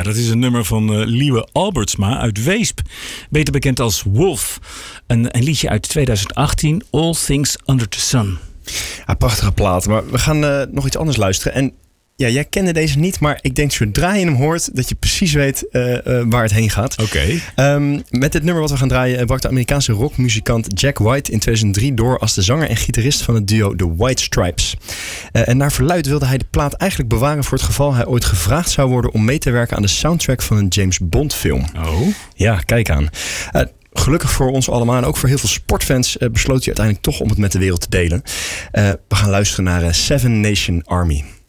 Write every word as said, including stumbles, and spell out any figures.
Ja, dat is een nummer van uh, Liewe Albertsma uit Weesp. Beter bekend als Wolf. Een, een liedje uit twintig achttien, All Things Under the Sun. Ja, prachtige plaat. Maar we gaan uh, nog iets anders luisteren. En ja, jij kende deze niet, maar ik denk zodra je hem hoort dat je precies weet uh, uh, waar het heen gaat. Oké. Okay. Um, met dit nummer wat we gaan draaien brak de Amerikaanse rockmuzikant Jack White in tweeduizend drie door als de zanger en gitarist van het duo The White Stripes. Uh, en naar verluidt wilde hij de plaat eigenlijk bewaren voor het geval hij ooit gevraagd zou worden om mee te werken aan de soundtrack van een James Bond film. Oh. Ja, kijk aan. Uh, Gelukkig voor ons allemaal en ook voor heel veel sportfans uh, besloot hij uiteindelijk toch om het met de wereld te delen. Uh, we gaan luisteren naar uh, Seven Nation Army.